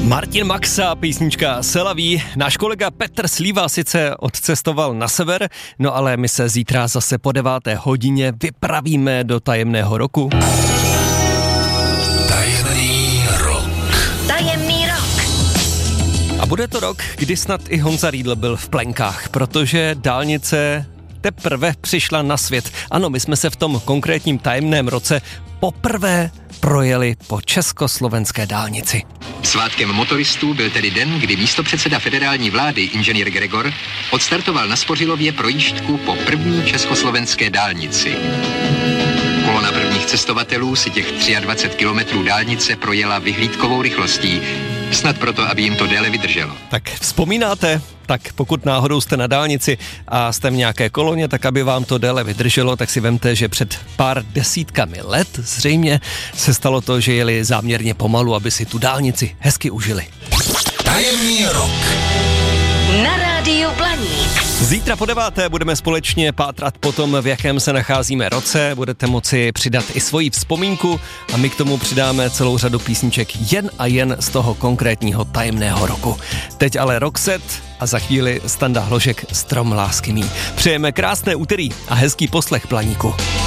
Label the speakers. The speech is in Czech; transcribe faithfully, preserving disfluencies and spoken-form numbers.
Speaker 1: Martin Maxa, písnička Selaví. Náš kolega Petr Slíva sice odcestoval na sever, no ale my se zítra zase po deváté hodině vypravíme do tajemného roku.
Speaker 2: Tajemný rok.
Speaker 3: Tajemný rok.
Speaker 1: A bude to rok, kdy snad i Honza Riedl byl v plenkách, protože dálnice teprve přišla na svět. Ano, my jsme se v tom konkrétním tajemném roce poprvé projeli po československé dálnici.
Speaker 4: Svátkem motoristů byl tedy den, kdy místopředseda federální vlády inženýr Gregor odstartoval na Spořilově projížďku po první československé dálnici. Kolona prvních cestovatelů si těch dvacet tři kilometrů dálnice projela vyhlídkovou rychlostí, snad proto, aby jim to déle vydrželo.
Speaker 1: Tak vzpomínáte? Tak pokud náhodou jste na dálnici a jste v nějaké koloně, tak aby vám to déle vydrželo, tak si vemte, že před pár desítkami let zřejmě se stalo to, že jeli záměrně pomalu, aby si tu dálnici hezky užili.
Speaker 2: Tajemný rok.
Speaker 3: Na rádiu Blaník.
Speaker 1: Zítra po deváté budeme společně pátrat po tom, v jakém se nacházíme roce. Budete moci přidat i svoji vzpomínku a my k tomu přidáme celou řadu písniček jen a jen z toho konkrétního tajemného roku. Teď ale Roxette a za chvíli Standa Hložek Strom lásky mý. Přejeme krásné úterý a hezký poslech, Planíku.